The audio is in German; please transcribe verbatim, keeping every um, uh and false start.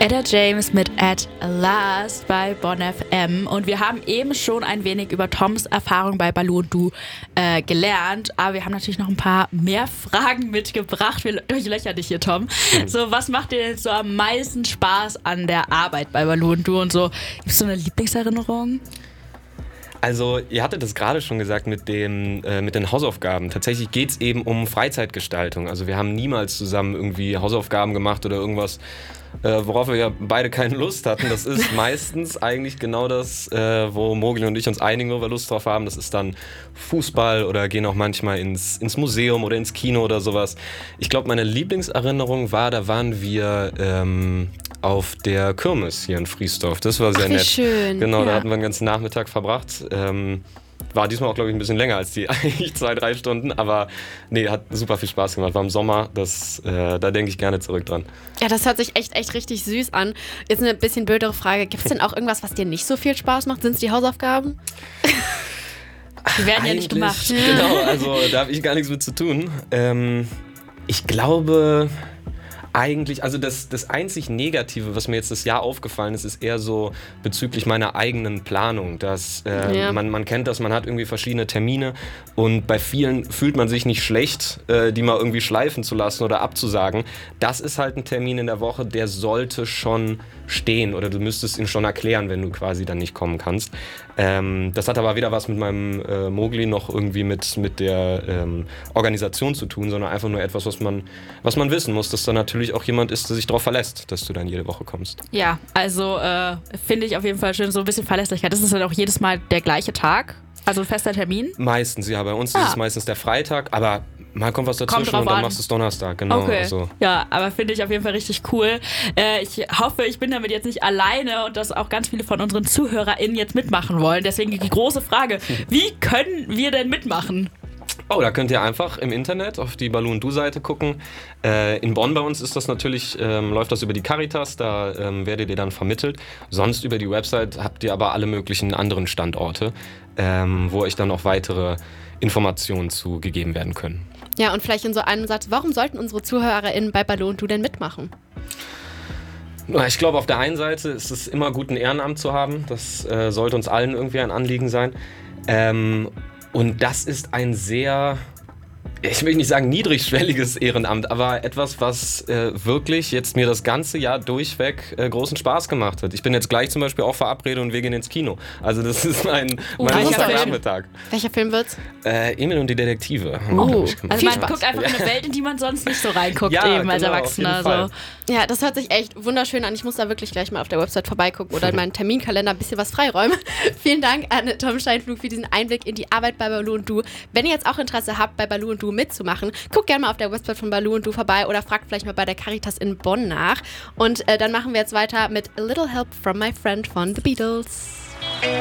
Etta James mit At Last bei Bonn F M. Und wir haben eben schon ein wenig über Toms Erfahrung bei Baloo und Du äh, gelernt. Aber wir haben natürlich noch ein paar mehr Fragen mitgebracht. Wir durchlöchern dich hier, Tom. Mhm. So, was macht dir denn so am meisten Spaß an der Arbeit bei Baloo und Du und so? Gibt es so eine Lieblingserinnerung? Also, ihr hattet es gerade schon gesagt mit, dem, äh, mit den Hausaufgaben. Tatsächlich geht es eben um Freizeitgestaltung. Also wir haben niemals zusammen irgendwie Hausaufgaben gemacht oder irgendwas, äh, worauf wir ja beide keine Lust hatten. Das ist meistens eigentlich genau das, äh, wo Mowgli und ich uns einigen, wo wir Lust drauf haben. Das ist dann Fußball oder gehen auch manchmal ins, ins Museum oder ins Kino oder sowas. Ich glaube, meine Lieblingserinnerung war, da waren wir ähm, auf der Kirmes hier in Friesdorf. Das war sehr Ach, wie nett. Schön. Genau, ja. Da hatten wir einen ganzen Nachmittag verbracht. Ähm, war diesmal auch, glaube ich, ein bisschen länger als die eigentlich zwei, drei Stunden. Aber nee, hat super viel Spaß gemacht. War im Sommer, das, äh, da denke ich gerne zurück dran. Ja, das hört sich echt, echt richtig süß an. Jetzt eine bisschen blödere Frage. Gibt es denn auch irgendwas, was dir nicht so viel Spaß macht? Sind es die Hausaufgaben? Die werden ja nicht gemacht. Genau, also da habe ich gar nichts mit zu tun. Ähm, ich glaube... Eigentlich, also das, das einzig Negative, was mir jetzt das Jahr aufgefallen ist, ist eher so bezüglich meiner eigenen Planung. Dass, äh, ja. man, man kennt das, man hat irgendwie verschiedene Termine und bei vielen fühlt man sich nicht schlecht, äh, die mal irgendwie schleifen zu lassen oder abzusagen. Das ist halt ein Termin in der Woche, der sollte schon stehen oder du müsstest ihn schon erklären, wenn du quasi dann nicht kommen kannst. Ähm, das hat aber weder was mit meinem äh, Mowgli noch irgendwie mit, mit der ähm, Organisation zu tun, sondern einfach nur etwas, was man, was man wissen muss, dass da natürlich auch jemand ist, der sich darauf verlässt, dass du dann jede Woche kommst. Ja, also äh, finde ich auf jeden Fall schön, so ein bisschen Verlässlichkeit. Das ist dann auch jedes Mal der gleiche Tag? Also ein fester Termin? Meistens, ja. Bei uns ah. ist es meistens der Freitag, aber mal kommt was dazwischen kommt und dann an. machst du es Donnerstag. Genau. Okay. Also. Ja, aber finde ich auf jeden Fall richtig cool. Äh, ich hoffe, ich bin damit jetzt nicht alleine und dass auch ganz viele von unseren ZuhörerInnen jetzt mitmachen wollen. Deswegen die große Frage, wie können wir denn mitmachen? Oh, da könnt ihr einfach im Internet auf die Baloo und Du-Seite gucken. Äh, in Bonn bei uns ist das natürlich, ähm, läuft das über die Caritas, da ähm, werdet ihr dann vermittelt. Sonst über die Website habt ihr aber alle möglichen anderen Standorte, ähm, wo euch dann auch weitere Informationen zu gegeben werden können. Ja, und vielleicht in so einem Satz, warum sollten unsere ZuhörerInnen bei Baloo und Du denn mitmachen? Ich glaube, auf der einen Seite ist es immer gut, ein Ehrenamt zu haben. Das äh, sollte uns allen irgendwie ein Anliegen sein. Ähm, Und das ist ein sehr, ich will nicht sagen niedrigschwelliges Ehrenamt, aber etwas, was äh, wirklich jetzt mir das ganze Jahr durchweg äh, großen Spaß gemacht hat. Ich bin jetzt gleich zum Beispiel auch verabredet und wir gehen ins Kino. Also das ist mein, oh, mein welcher Nachmittag. Welcher Film wird's? Äh, Emil und die Detektive. Haben Oh, wir, glaub ich, gemacht. Also man Spaß. guckt einfach in eine Welt, in die man sonst nicht so reinguckt, Ja, eben als genau, Erwachsener. auf jeden Fall. So. Ja, das hört sich echt wunderschön an. Ich muss da wirklich gleich mal auf der Website vorbeigucken oder in meinen Terminkalender ein bisschen was freiräumen. Vielen Dank an Tom Steinflug für diesen Einblick in die Arbeit bei Baloo und Du. Wenn ihr jetzt auch Interesse habt, bei Baloo und Du mitzumachen, guckt gerne mal auf der Website von Baloo und Du vorbei oder fragt vielleicht mal bei der Caritas in Bonn nach. Und äh, dann machen wir jetzt weiter mit A Little Help from My Friend von The Beatles.